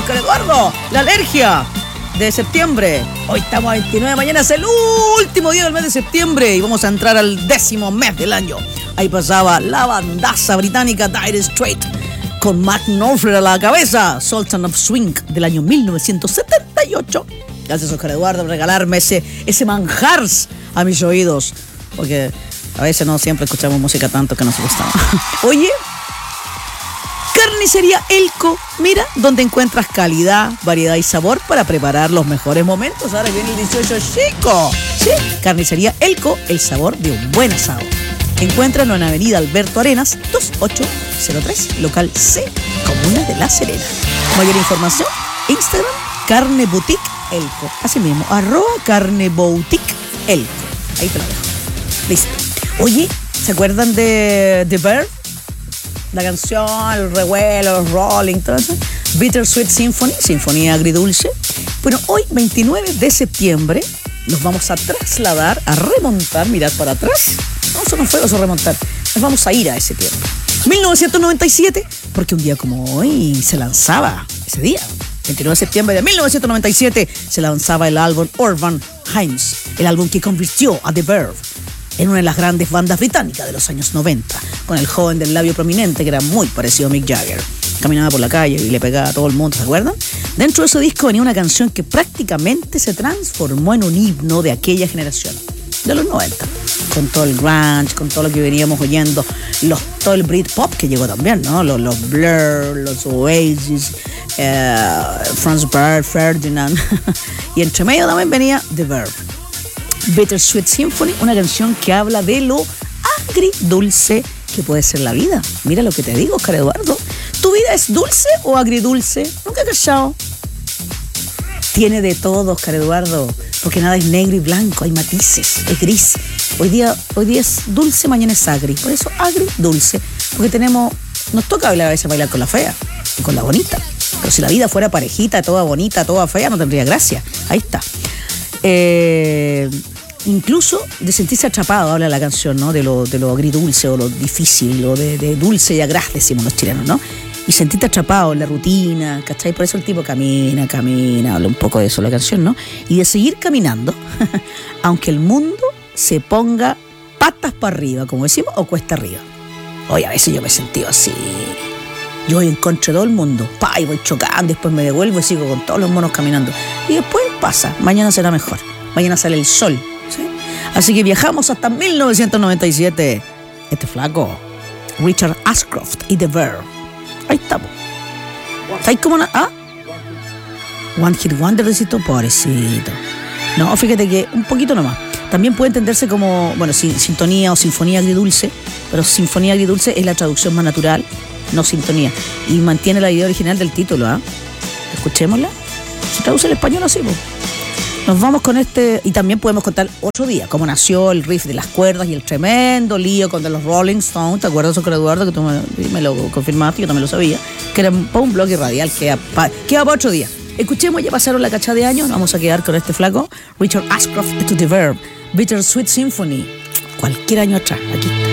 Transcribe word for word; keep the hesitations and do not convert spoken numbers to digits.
Oscar Eduardo. La alergia de septiembre. Hoy estamos a veintinueve, mañana es el último día del mes de septiembre y vamos a entrar al décimo mes del año. Ahí pasaba la bandaza británica Dire Straits con Mark Knopfler a la cabeza, Sultan of Swing del año mil novecientos setenta y ocho. Gracias, Oscar Eduardo, por regalarme ese, ese manjars a mis oídos, porque a veces no siempre escuchamos música tanto que nos gusta. Oye, Carnicería Elco, mira, donde encuentras calidad, variedad y sabor para preparar los mejores momentos. Ahora viene el dieciocho chico. Sí, Carnicería Elco, el sabor de un buen asado. Encuéntralo en Avenida Alberto Arenas, veintiocho cero tres, local C, Comuna de La Serena. Mayor información, Instagram, Carne Boutique Elco. Así mismo, arroba Carne Boutique Elco. Ahí te lo dejo. Listo. Oye, ¿se acuerdan de The Verve? La canción, el revuelo, los rolling, todo eso. Bittersweet Symphony, Sinfonía Agridulce. Bueno, hoy, veintinueve de septiembre, nos vamos a trasladar, a remontar, mirar para atrás. No, eso no fue eso, remontar. Nos vamos a ir a ese tiempo. mil novecientos noventa y siete, porque un día como hoy se lanzaba, ese día, veintinueve de septiembre de mil novecientos noventa y siete, se lanzaba el álbum Urban Hymns, el álbum que convirtió a The Verve en una de las grandes bandas británicas de los años noventa, con el joven del labio prominente que era muy parecido a Mick Jagger. Caminaba por la calle y le pegaba a todo el mundo, ¿se acuerdan? Dentro de ese disco venía una canción que prácticamente se transformó en un himno de aquella generación, de los noventa, con todo el grunge, con todo lo que veníamos oyendo, los, todo el Britpop que llegó también, ¿no? Los, los Blur, los Oasis, eh, Franz Ferdinand, y entre medio también venía The Verve. Bittersweet Symphony, una canción que habla de lo agridulce que puede ser la vida. Mira lo que te digo, Oscar Eduardo. ¿Tu vida es dulce o agridulce? Nunca he cachado. Tiene de todo, Oscar Eduardo, porque nada es negro y blanco, hay matices, es gris. Hoy día, hoy día es dulce, mañana es agri. Por eso agridulce, porque tenemos, nos toca a veces bailar con la fea y con la bonita. Pero si la vida fuera parejita, toda bonita, toda fea, no tendría gracia. Ahí está. Eh... Incluso de sentirse atrapado, habla la canción, ¿no? De lo, de lo agridulce o lo difícil, o de, de dulce y agraz, decimos los chilenos, ¿no? Y sentirte atrapado en la rutina, ¿cachai? Por eso el tipo camina, camina, habla un poco de eso la canción, ¿no? Y de seguir caminando, aunque el mundo se ponga patas para arriba, como decimos, o cuesta arriba. Oye, a veces yo me he sentido así. Yo voy en contra de todo el mundo, pa, y voy chocando, después me devuelvo y sigo con todos los monos caminando. Y después pasa, mañana será mejor, mañana sale el sol. ¿Sí? Así que viajamos hasta mil novecientos noventa y siete. Este flaco, Richard Ashcroft y The Verve. Ahí estamos. ¿Estáis como una? ¿Ah? One Hit Wonder, decito, pobrecito. No, fíjate que un poquito nomás. También puede entenderse como, bueno, sintonía o sinfonía agridulce, pero sinfonía agridulce es la traducción más natural, no sintonía. Y mantiene la idea original del título, ¿ah? ¿eh? Escuchémosla. Se traduce al español así, pues. Nos vamos con este, y también podemos contar otro día cómo nació el riff de las cuerdas y el tremendo lío con los Rolling Stones. ¿Te acuerdas, Oscar Eduardo, que tú me, me lo confirmaste? Yo también lo sabía, que era para un blog radial que queda para otro día. Escuchemos, ya pasaron la cacha de años, nos vamos a quedar con este flaco, Richard Ashcroft to The Verve, Bittersweet Symphony, cualquier año atrás, aquí está.